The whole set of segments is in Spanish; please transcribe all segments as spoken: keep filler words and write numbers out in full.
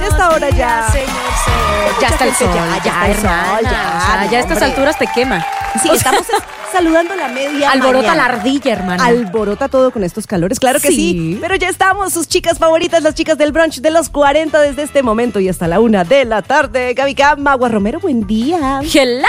esta hora ya. Señor, señor. Ya está el sol, ya, ya, ya, hermana, ya, ya, o sea, ya a estas alturas te quema. Sí, estamos saludando la media Alborota mañana. la ardilla, hermana. Alborota todo con estos calores, claro que sí. Sí. Pero ya estamos, sus chicas favoritas, las chicas del brunch de los cuarenta desde este momento y hasta la una de la tarde. Gaby Cam, Magua Romero, buen día. Hello.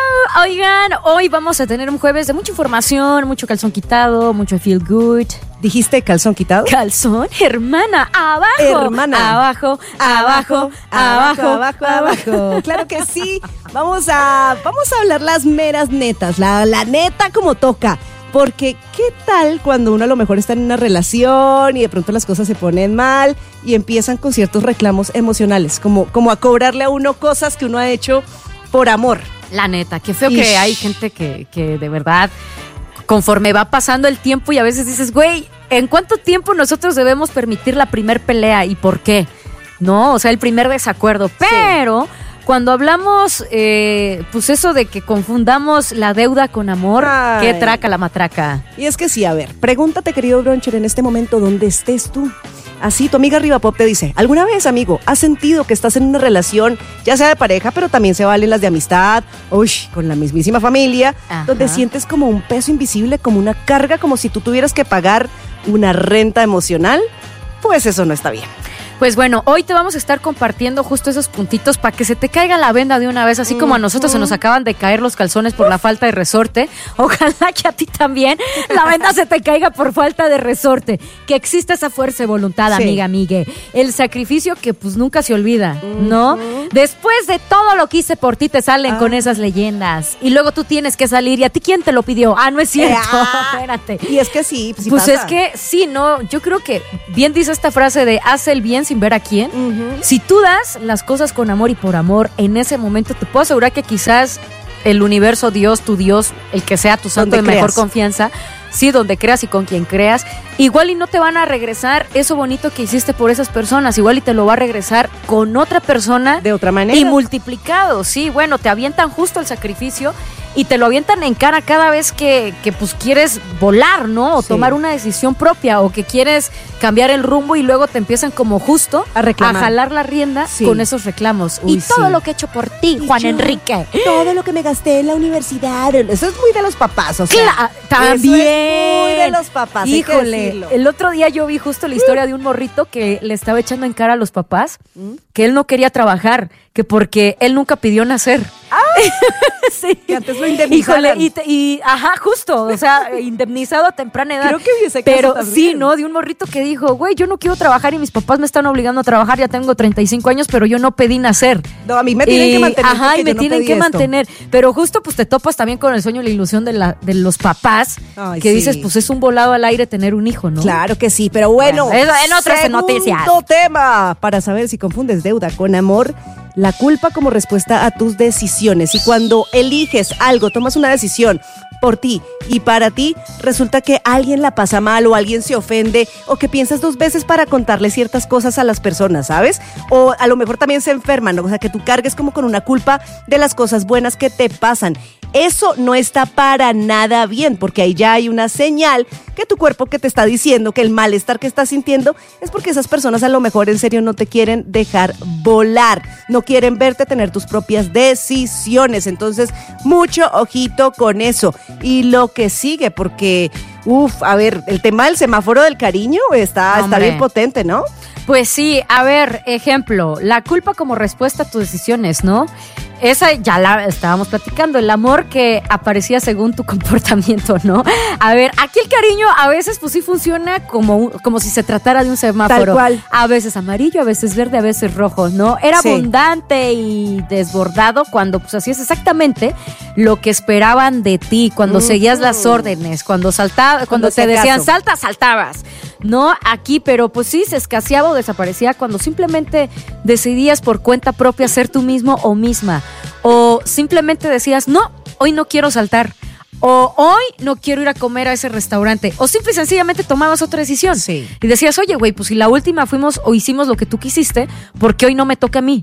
Oigan, hoy vamos a tener un jueves de mucha información, mucho calzón quitado, mucho feel good. ¿Dijiste calzón quitado? Calzón, hermana, abajo. Hermana. Abajo, abajo, abajo, abajo, abajo. Claro que sí. Vamos a, vamos a hablar las meras netas, la, la neta como toca. Porque, ¿qué tal cuando uno a lo mejor está en una relación y de pronto las cosas se ponen mal y empiezan con ciertos reclamos emocionales? Como, como a cobrarle a uno cosas que uno ha hecho por amor. La neta, qué feo Ish. que hay gente que, que de verdad, conforme va pasando el tiempo y a veces dices, güey, ¿en cuánto tiempo nosotros debemos permitir la primer pelea y por qué? No, o sea, el primer desacuerdo. Pero sí. Cuando hablamos, eh, pues eso de que confundamos la deuda con amor, Ay. ¿qué traca la matraca? Y es que sí, a ver, pregúntate, querido bruncher, en este momento, ¿dónde estés tú? Así, tu amiga Riva Pop te dice, ¿alguna vez, amigo, has sentido que estás en una relación, ya sea de pareja, pero también se valen las de amistad, uy, con la mismísima familia, Ajá. donde sientes como un peso invisible, como una carga, como si tú tuvieras que pagar una renta emocional? Pues eso no está bien. Pues bueno, hoy te vamos a estar compartiendo justo esos puntitos para que se te caiga la venda de una vez, así como a nosotros se nos acaban de caer los calzones por la falta de resorte. Ojalá que a ti también la venda se te caiga por falta de resorte. Que exista esa fuerza de voluntad, Sí. amiga, amigue. El sacrificio que pues nunca se olvida, ¿no? Después de todo lo que hice por ti te salen Ah. con esas leyendas. Y luego tú tienes que salir. ¿Y a ti quién te lo pidió? Ah, no es cierto. Ah. Espérate. Y es que sí, pues, sí Pues pasa. es que sí, no, yo creo que bien dice esta frase de haz el bien sin ver a quién. Ujú. Si tú das las cosas con amor y por amor, en ese momento te puedo asegurar que quizás el universo, Dios, tu Dios, el que sea tu santo de Donde mejor creas. confianza, sí, donde creas y con quien creas, igual y no te van a regresar eso bonito que hiciste por esas personas, igual y te lo va a regresar con otra persona De otra manera. y multiplicado, sí, bueno, te avientan justo el sacrificio y te lo avientan en cara cada vez que, que pues quieres volar, ¿no? O Sí. tomar una decisión propia o que quieres cambiar el rumbo y luego te empiezan como justo A reclamar. jalar la rienda Sí. con esos reclamos. Uy, y todo sí. lo que he hecho por ti, Y Juan yo- Enrique. Todo lo que me gasté en la universidad. Eso es muy de los papás, o sea. Cla- también. Eso es muy de los papás, hay que Híjole, decirlo. el otro día yo vi justo la historia de un morrito que le estaba echando en cara a los papás que él no quería trabajar, que porque él nunca pidió nacer. Sí. Que antes lo indemnizaran. Híjole, y, te- y ajá, justo, o sea, indemnizado a temprana edad. Creo que vi ese caso Pero también. sí, ¿no? De un morrito que dijo, güey, yo no quiero trabajar y mis papás me están obligando a trabajar, ya tengo treinta y cinco años, pero yo no pedí nacer. No, a mí me tienen Y- que mantener. Ajá, porque y me yo no tienen pedí que esto. mantener. Pero justo pues te topas también con el sueño y la ilusión de, la, de los papás, Ay, que sí. dices, pues es un volado al aire tener un hijo, ¿no? Claro que sí, pero bueno. Bueno, eso en otras segundo noticias. tema para saber si confundes deuda con amor. La culpa como respuesta a tus decisiones. Y cuando eliges algo, tomas una decisión por ti y para ti, resulta que alguien la pasa mal o alguien se ofende o que piensas dos veces para contarle ciertas cosas a las personas, ¿sabes? O a lo mejor también se enferman, ¿no? O sea, que tú cargues como con una culpa de las cosas buenas que te pasan. Eso no está para nada bien, porque ahí ya hay una señal que tu cuerpo que te está diciendo que el malestar que estás sintiendo es porque esas personas a lo mejor en serio no te quieren dejar volar, no quieren verte tener tus propias decisiones. Entonces, mucho ojito con eso. Y lo que sigue, porque, uff, a ver, el tema del semáforo del cariño está, está Hombre. bien potente, ¿no? Pues sí, a ver, ejemplo, la culpa como respuesta a tus decisiones, ¿no? Esa ya la estábamos platicando, el amor que aparecía según tu comportamiento, ¿no? A ver, aquí el cariño a veces pues sí funciona como, un- como si se tratara de un semáforo. Tal cual. A veces amarillo, a veces verde, a veces rojo, ¿no? Era Sí. abundante y desbordado cuando pues hacías exactamente lo que esperaban de ti, cuando Ujú. seguías las órdenes, cuando saltaba, cuando, Cuando te si decían acaso. salta, saltabas. No aquí, pero pues sí, se escaseaba o desaparecía cuando simplemente decidías por cuenta propia ser tú mismo o misma. O simplemente decías, no, hoy no quiero saltar. O hoy no quiero ir a comer a ese restaurante. O simple y sencillamente tomabas otra decisión. Sí. Y decías, oye, güey, pues si la última fuimos o hicimos lo que tú quisiste, ¿por qué hoy no me toca a mí?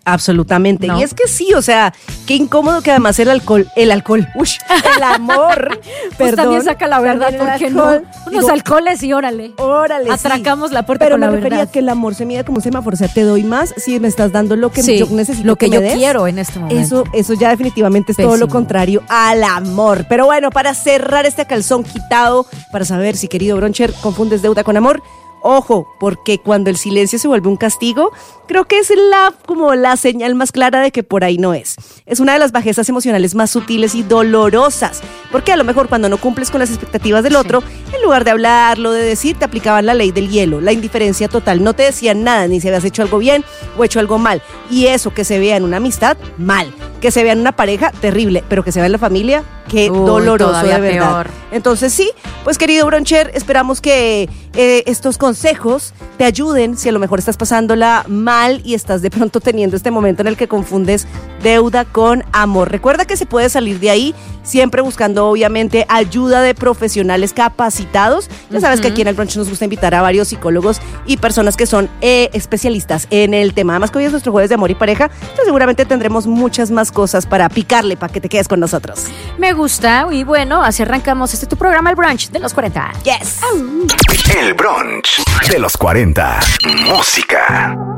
Absolutamente. ¿No? Y es que sí, o sea, qué incómodo que además el alcohol, el alcohol, uy, el amor, Pues perdón. también saca la verdad, perdón, el porque no. alcohol. Unos Digo, alcoholes y órale. órale, Atracamos sí. la puerta Pero con me la refería verdad. a que el amor se mide como un semáforo, o sea, te doy más si me estás dando lo que Sí, yo necesito lo que, me yo des. quiero en este momento. Eso, eso ya definitivamente es todo lo Pésimo. contrario al amor. Pero bueno, para cerrar este calzón quitado, para saber si, querido Broncher, confundes deuda con amor, ojo, porque cuando el silencio se vuelve un castigo, creo que es la, como la señal más clara de que por ahí no es. Es una de las bajezas emocionales más sutiles y dolorosas, porque a lo mejor cuando no cumples con las expectativas del otro, en lugar de hablarlo, de decir, te aplicaban la ley del hielo, la indiferencia total. No te decían nada, ni si habías hecho algo bien o hecho algo mal. Y eso que se vea en una amistad, mal. Que se vea en una pareja, terrible. Pero que se vea en la familia, qué Uy, doloroso, todavía de verdad. peor. Entonces sí, pues querido Broncher, esperamos que eh, estos consejos te ayuden si a lo mejor estás pasándola mal y estás de pronto teniendo este momento en el que confundes deuda con amor. Recuerda que se puede salir de ahí siempre buscando obviamente ayuda de profesionales capacitados. Ya sabes uh-huh. que aquí en el Brunch nos gusta invitar a varios psicólogos y personas que son eh, especialistas en el tema. Además que hoy es nuestro jueves de amor y pareja, entonces seguramente tendremos muchas más cosas para picarle, para que te quedes con nosotros. Me gusta y bueno, así arrancamos este tu programa, el Brunch de los cuarenta. Yes. El Brunch de los cuarenta. Música.